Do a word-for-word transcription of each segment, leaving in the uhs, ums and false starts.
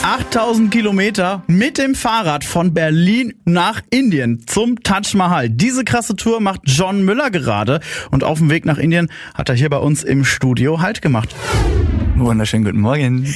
achttausend Kilometer mit dem Fahrrad von Berlin nach Indien zum Taj Mahal. Diese krasse Tour macht John Müller gerade. Und auf dem Weg nach Indien hat er hier bei uns im Studio Halt gemacht. Wunderschönen guten Morgen.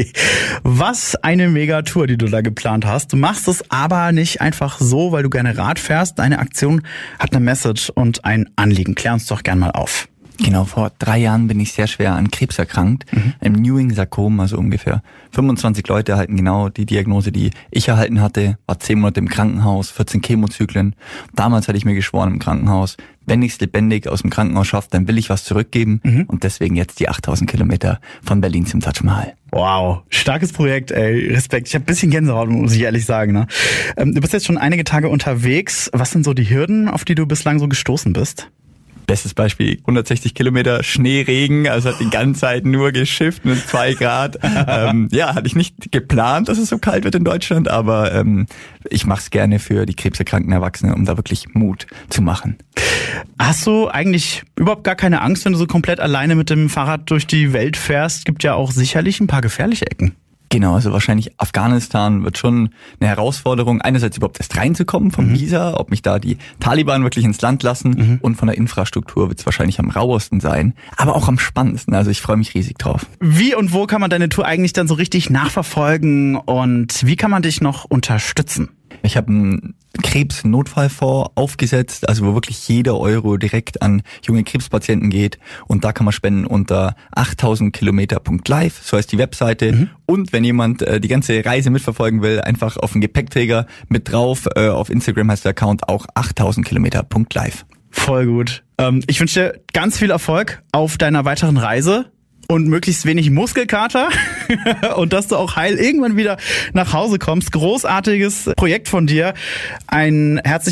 Was eine Megatour, die du da geplant hast. Du machst es aber nicht einfach so, weil du gerne Rad fährst. Deine Aktion hat eine Message und ein Anliegen. Klär uns doch gern mal auf. Genau, vor drei Jahren bin ich sehr schwer an Krebs erkrankt, mhm. im Ewing-Sarkom, also ungefähr fünfundzwanzig Leute erhalten genau die Diagnose, die ich erhalten hatte, war zehn Monate im Krankenhaus, vierzehn Chemozyklen. Damals hatte ich mir geschworen im Krankenhaus, wenn ich es lebendig aus dem Krankenhaus schaffe, dann will ich was zurückgeben mhm. und deswegen jetzt die achttausend Kilometer von Berlin zum Taj Mahal. Wow, starkes Projekt, ey, Respekt. Ich habe ein bisschen Gänsehaut, muss ich ehrlich sagen. Ne? Du bist jetzt schon einige Tage unterwegs. Was sind so die Hürden, auf die du bislang so gestoßen bist? Bestes Beispiel, hundertsechzig Kilometer Schneeregen, also hat die ganze Zeit nur geschifft mit zwei Grad. ähm, ja, hatte ich nicht geplant, dass es so kalt wird in Deutschland, aber ähm, ich mache es gerne für die krebserkrankten Erwachsenen, um da wirklich Mut zu machen. Hast du eigentlich überhaupt gar keine Angst, wenn du so komplett alleine mit dem Fahrrad durch die Welt fährst? Gibt ja auch sicherlich ein paar gefährliche Ecken. Genau, also wahrscheinlich Afghanistan wird schon eine Herausforderung, einerseits überhaupt erst reinzukommen vom mhm. Visa, ob mich da die Taliban wirklich ins Land lassen mhm. und von der Infrastruktur wird es wahrscheinlich am rauesten sein, aber auch am spannendsten, also ich freue mich riesig drauf. Wie und wo kann man deine Tour eigentlich dann so richtig nachverfolgen und wie kann man dich noch unterstützen? Ich habe einen Krebsnotfallfonds aufgesetzt, also wo wirklich jeder Euro direkt an junge Krebspatienten geht und da kann man spenden unter achttausend Kilometer Punkt live, so heißt die Webseite mhm. und wenn jemand äh, die ganze Reise mitverfolgen will, einfach auf den Gepäckträger mit drauf, äh, auf Instagram heißt der Account auch achttausend Kilometer Punkt live. Voll gut. Ähm, ich wünsche dir ganz viel Erfolg auf deiner weiteren Reise. Und möglichst wenig Muskelkater und dass du auch heil irgendwann wieder nach Hause kommst. Großartiges Projekt von dir. Ein herzliches